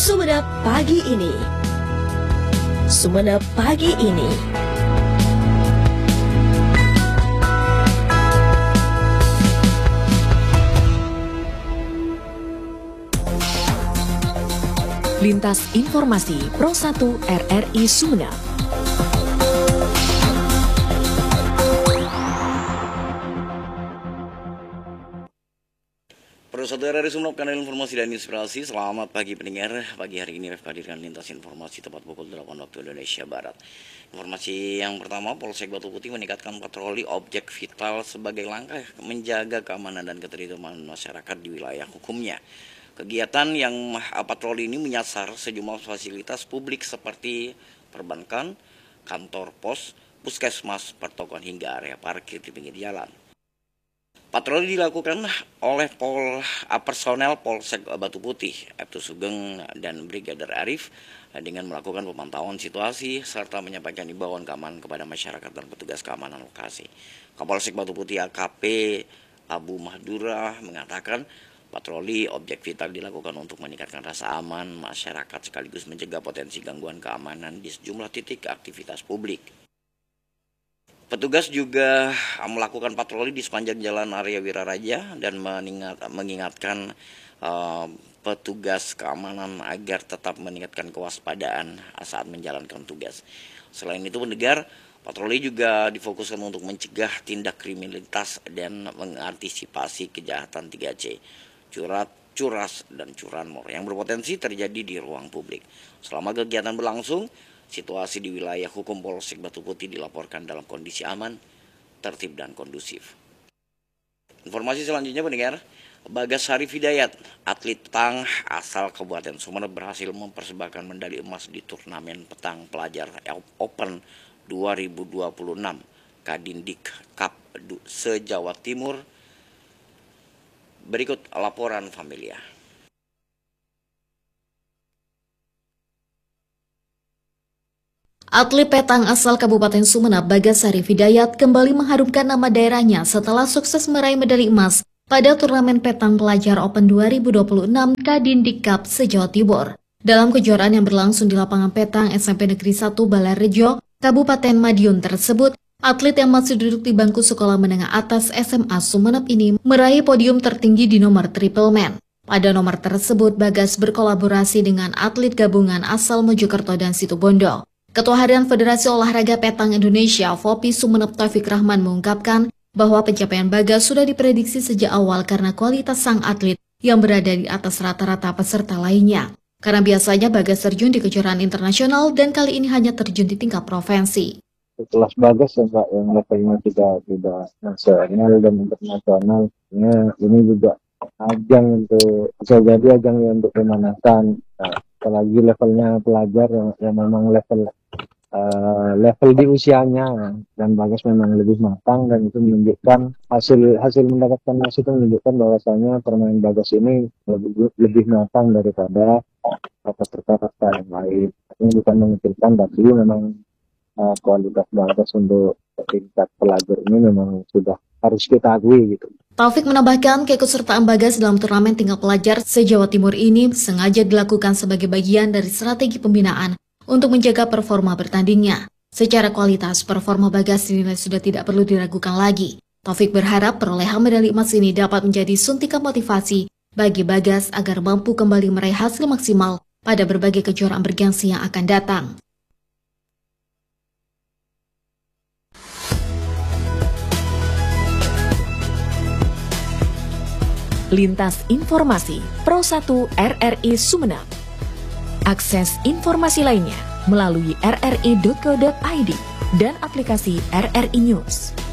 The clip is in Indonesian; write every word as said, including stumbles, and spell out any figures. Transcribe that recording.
Sumeneb pagi ini. Sumeneb pagi ini. Lintas Informasi Pro satu R R I Sumeneb. Pro satu R R I Sumeneb, kanal informasi dan inspirasi. Selamat pagi pendengar. Pagi hari ini Ref hadirkan lintas informasi tepat pukul delapan waktu Indonesia Barat. Informasi yang pertama, Polsek Batu Putih meningkatkan patroli objek vital sebagai langkah menjaga keamanan dan ketertiban masyarakat di wilayah hukumnya. Kegiatan yang patroli ini menyasar sejumlah fasilitas publik seperti perbankan, kantor pos, puskesmas, pertokoan hingga area parkir di pinggir jalan. Patroli dilakukan oleh pol, personel Polsek Batu Putih, Aibtu Sugeng dan Brigadir Arif dengan melakukan pemantauan situasi serta menyampaikan imbauan keamanan kepada masyarakat dan petugas keamanan lokasi. Kapolsek Batu Putih A K P Abu Mahdura mengatakan patroli objek vital dilakukan untuk meningkatkan rasa aman masyarakat sekaligus mencegah potensi gangguan keamanan di sejumlah titik aktivitas publik. Petugas juga melakukan patroli di sepanjang jalan Arya Wiraraja dan mengingat, mengingatkan uh, petugas keamanan agar tetap meningkatkan kewaspadaan saat menjalankan tugas. Selain itu, pendengar, patroli juga difokuskan untuk mencegah tindak kriminalitas dan mengantisipasi kejahatan tiga C. Curat, curas, dan curanmor yang berpotensi terjadi di ruang publik. Selama kegiatan berlangsung, situasi di wilayah hukum Polsek Batu Putih dilaporkan dalam kondisi aman, tertib, dan kondusif. Informasi selanjutnya pendengar, Bagas Harif Hidayat, atlet petang asal Kabupaten Sumeneb berhasil mempersembahkan medali emas di turnamen petang pelajar Open dua ribu dua puluh enam Kadindik Cup se-Jawa Timur. Berikut laporan Familia. Atlet petang asal Kabupaten Sumeneb Bagas Harif Hidayat kembali mengharumkan nama daerahnya setelah sukses meraih medali emas pada turnamen petang pelajar Open dua ribu dua puluh enam Kadindik Cup se-Jawa Timur. Dalam kejuaraan yang berlangsung di lapangan petang S M P Negeri satu Balarejo, Kabupaten Madiun tersebut, atlet yang masih duduk di bangku sekolah menengah atas S M A Sumeneb ini meraih podium tertinggi di nomor triple man. Pada nomor tersebut, Bagas berkolaborasi dengan atlet gabungan asal Mojokerto dan Situbondo. Ketua Harian Federasi Olahraga Petang Indonesia, Fopi Sumeneb Taufik Rahman mengungkapkan bahwa pencapaian Bagas sudah diprediksi sejak awal karena kualitas sang atlet yang berada di atas rata-rata peserta lainnya. Karena biasanya Bagas terjun di kejuaraan internasional dan kali ini hanya terjun di tingkat provinsi. Kelas Bagas ya Pak, yang levelnya tidak tidak nasional dan internasional, ini, ini juga ajang untuk bisa jadi ajang untuk pemanasan. Nah, apalagi levelnya pelajar yang, yang memang level uh, level di usianya, dan Bagas memang lebih matang dan itu menunjukkan hasil hasil mendapatkan hasil itu menunjukkan bahwasanya permainan Bagas ini lebih lebih matang daripada peserta-peserta yang lain. Ini bukan mengecilkan, tapi memang Uh, kualitas Bagas untuk tingkat pelajar ini memang sudah harus kita akui gitu. Taufik menambahkan keikutsertaan Bagas dalam turnamen tingkat pelajar se-Jawa Timur ini sengaja dilakukan sebagai bagian dari strategi pembinaan untuk menjaga performa bertandingnya. Secara kualitas, performa Bagas dinilai sudah tidak perlu diragukan lagi. Taufik berharap perolehan medali emas ini dapat menjadi suntikan motivasi bagi Bagas agar mampu kembali meraih hasil maksimal pada berbagai kejuaraan bergengsi yang akan datang. Lintas Informasi Pro satu R R I Sumeneb. Akses informasi lainnya melalui r r i dot co dot i d dan aplikasi R R I News.